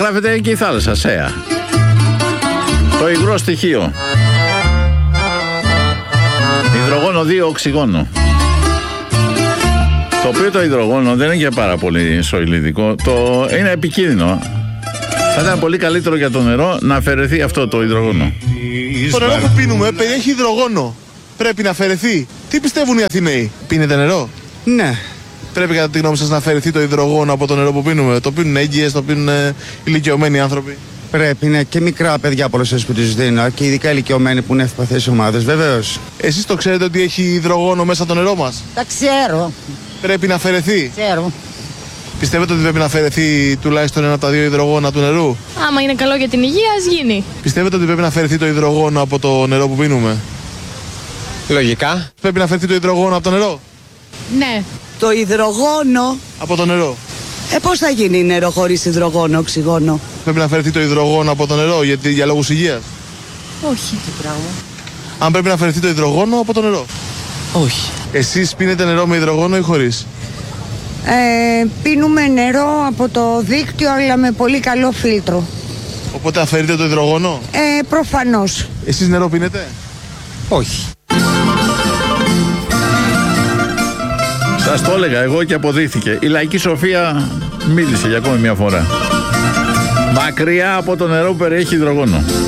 γράφεται και η θάλασσα, ΣΕΑ. Το υγρό στοιχείο. Υδρογόνο 2 οξυγόνο. Το οποίο το υδρογόνο δεν είναι και πάρα πολύ σοηλιδικό. Είναι επικίνδυνο. Θα ήταν πολύ καλύτερο για το νερό να αφαιρεθεί αυτό το υδρογόνο. Το νερό που πίνουμε περιέχει υδρογόνο. Πρέπει να αφαιρεθεί. Τι πιστεύουν οι Αθηναίοι? Πίνετε νερό? Ναι. Πρέπει κατά τη γνώμη σας να αφαιρεθεί το υδρογόνο από το νερό που πίνουμε? Το πίνουν έγκυες, το πίνουν ηλικιωμένοι άνθρωποι? Πρέπει, ναι, και μικρά παιδιά πολλές που τους δίνω και ειδικά ηλικιωμένοι που είναι ευπαθείς ομάδες, βεβαίως. Εσείς το ξέρετε ότι έχει υδρογόνο μέσα το νερό μας? Τα ξέρω. Πρέπει να αφαιρεθεί. Ξέρω. Πιστεύετε ότι πρέπει να αφαιρεθεί τουλάχιστον ένα από τα δύο υδρογόνα του νερού? Άμα είναι καλό για την υγεία, ας γίνει. Πιστεύετε ότι πρέπει να αφαιρεθεί το υδρογόνο από το νερό που πίνουμε? Λογικά. Πρέπει να αφαιρεθεί το υδρογόνο από το νερό? Ναι. Το υδρογόνο. Από το νερό. Πώς θα γίνει νερό χωρίς υδρογόνο, οξυγόνο? Πρέπει να αφαιρεθεί το υδρογόνο από το νερό για λόγους υγείας? Όχι. Τι πράγμα. Αν πρέπει να αφαιρεθεί το υδρογόνο από το νερό? Όχι. Εσείς πίνετε νερό με υδρογόνο ή χωρίς? Πίνουμε νερό από το δίκτυο, αλλά με πολύ καλό φίλτρο. Οπότε αφαιρείτε το υδρογόνο? Προφανώς. Εσείς νερό πίνετε? Όχι. Σας το έλεγα εγώ και αποδείχθηκε. Η λαϊκή σοφία μίλησε για ακόμη μια φορά. Μακριά από το νερό που περιέχει υδρογόνο.